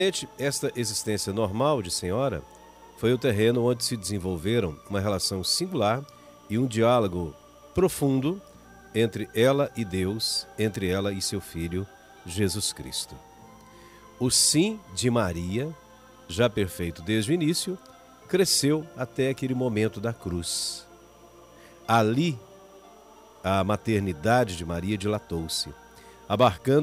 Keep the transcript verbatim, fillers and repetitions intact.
Esta existência normal de senhora foi o terreno onde se desenvolveram uma relação singular e um diálogo profundo entre ela e Deus, entre ela e seu filho, Jesus Cristo. O sim de Maria, já perfeito desde o início, cresceu até aquele momento da cruz. Ali, a maternidade de Maria dilatou-se, abarcando